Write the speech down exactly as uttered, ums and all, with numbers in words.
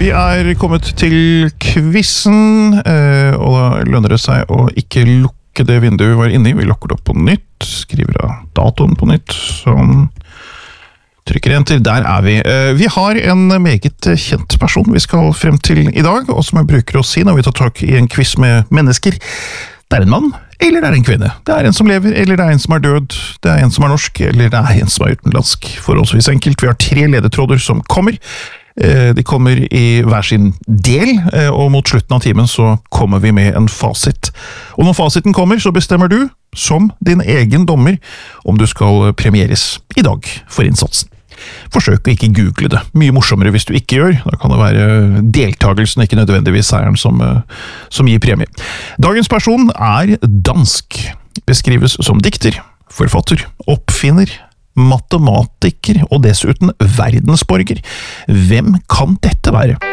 Vi er kommet til quizen, og da lønner det seg å ikke lukke det vinduet vi var inne i. Vi lukker det opp på nytt, skriver av datoen på nytt, sånn, trykker enter, der er vi. Vi har en meget kjent person vi skal frem til i dag, og som jeg bruker å si når vi tar tak i en quiz med mennesker. Det er en mann, eller det er en kvinne. Det er en som lever, eller det er en som er død. Det er en som er norsk, eller det er en som er utenlandsk. Forholdsvis enkelt. Vi har tre ledetråder som kommer. De kommer i hver sin del, og mot slutten av timen så kommer vi med en fasit. Og når fasiten kommer, så bestemmer du, som din egen dommer, om du skal premieres i dag for innsatsen. Forsøk å ikke google det. Mye morsommere hvis du ikke gjør. Da kan det være deltagelsen, ikke nødvendigvis seieren, som, som gir premie. Dagens person er dansk. Beskrives som dikter, forfatter, oppfinner, matematiker og dessuten verdensborger. Hvem kan dette være?